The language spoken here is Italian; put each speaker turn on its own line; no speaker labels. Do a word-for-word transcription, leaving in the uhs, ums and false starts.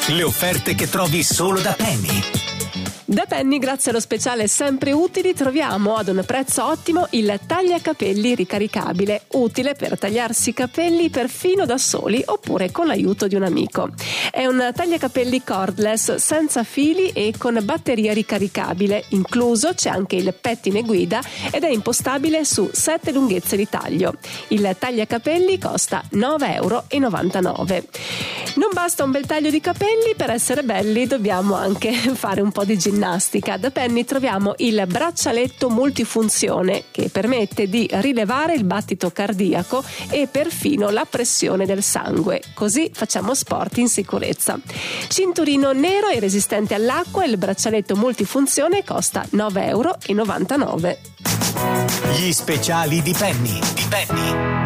Le offerte che trovi solo da Penny.
Da Penny, grazie allo speciale Sempre Utili, troviamo ad un prezzo ottimo il tagliacapelli ricaricabile, utile per tagliarsi i capelli perfino da soli oppure con l'aiuto di un amico. È un tagliacapelli cordless senza fili e con batteria ricaricabile, incluso c'è anche il pettine guida ed è impostabile su sette lunghezze di taglio. Il tagliacapelli costa nove virgola novantanove euro. Non basta un bel taglio di capelli, per essere belli dobbiamo anche fare un po' di ginnastica. Da Penny troviamo il braccialetto multifunzione che permette di rilevare il battito cardiaco e perfino la pressione del sangue, così facciamo sport in sicurezza. Cinturino nero e resistente all'acqua, il braccialetto multifunzione costa nove virgola novantanove euro.
Gli speciali di Penny. Di Penny.